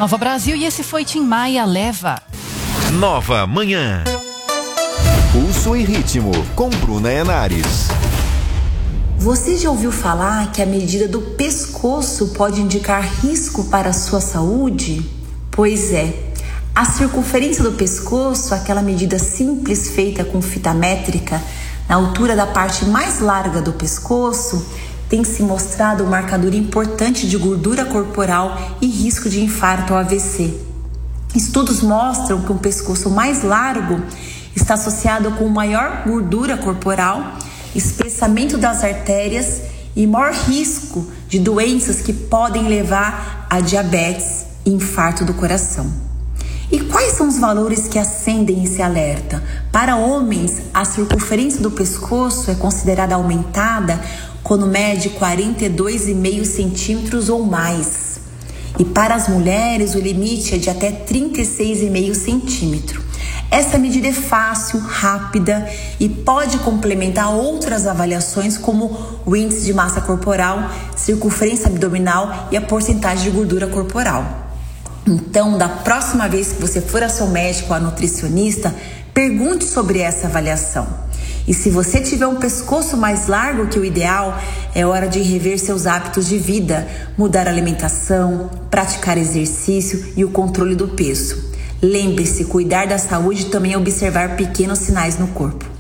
Nova Brasil, e esse foi Tim Maia, Leva. Nova Manhã. Pulso e ritmo, com Bruna Henares. Você já ouviu falar que a medida do pescoço pode indicar risco para a sua saúde? Pois é, a circunferência do pescoço, aquela medida simples feita com fita métrica, na altura da parte mais larga do pescoço, tem se mostrado um marcador importante de gordura corporal e risco de infarto ou AVC. Estudos mostram que um pescoço mais largo está associado com maior gordura corporal, espessamento das artérias e maior risco de doenças que podem levar a diabetes e infarto do coração. E quais são os valores que acendem esse alerta? Para homens, a circunferência do pescoço é considerada aumentada quando mede 42,5 centímetros ou mais. E para as mulheres, o limite é de até 36,5 centímetros. Essa medida é fácil, rápida e pode complementar outras avaliações como o índice de massa corporal, circunferência abdominal e a porcentagem de gordura corporal. Então, da próxima vez que você for ao seu médico ou a nutricionista, pergunte sobre essa avaliação. E se você tiver um pescoço mais largo que o ideal, é hora de rever seus hábitos de vida, mudar a alimentação, praticar exercício e o controle do peso. Lembre-se, cuidar da saúde também é observar pequenos sinais no corpo.